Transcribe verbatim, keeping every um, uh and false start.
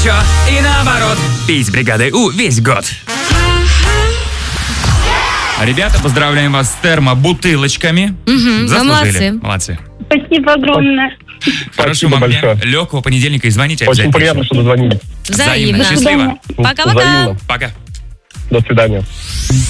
еще и наоборот. Пить с бригадой У весь год. Ребята, поздравляем вас с термобутылочками. Угу, Заслужили. молодцы. Молодцы. Спасибо огромное. Хорошего вам дня. Легкого понедельника и звоните Очень обязательно. приятно, что дозвонились. Взаимно. Счастливо. Пока-пока. Взаимно. Пока. До свидания.